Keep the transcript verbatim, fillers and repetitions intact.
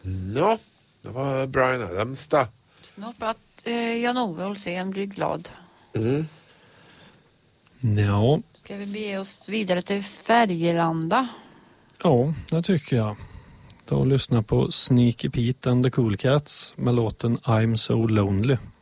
Ja, det var Bryan Adams då. Något att eh, Jan-Ove vill se en blir glad. Mm. Ja. Ska vi bege oss vidare till Färgelanda? Ja, det tycker jag. Då lyssna på Sneaky Pete and the Cool Cats med låten I'm So Lonely.